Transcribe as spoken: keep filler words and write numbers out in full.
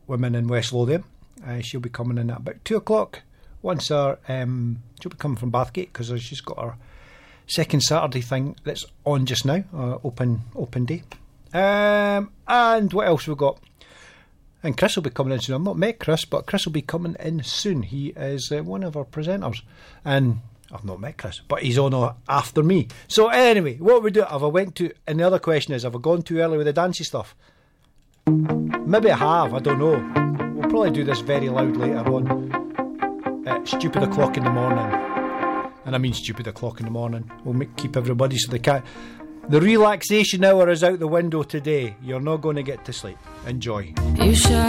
women in West Lothian. Uh, she'll be coming in at about two o'clock. Once her, um, she'll be coming from Bathgate because she's got her second Saturday thing that's on just now, uh, open open day. Um, and what else we got? And Chris will be coming in soon. I've not met Chris, but Chris will be coming in soon. He is uh, one of our presenters. And I've not met Chris, but he's on uh, after me. So anyway, what we do, have I went to, and the other question is, have I gone too early with the dancey stuff? Maybe I have, I don't know. We'll probably do this very loud later on. At stupid o'clock in the morning. And I mean stupid o'clock in the morning. We'll make, keep everybody so they can't. The relaxation hour is out the window today. You're not going to get to sleep. Enjoy. You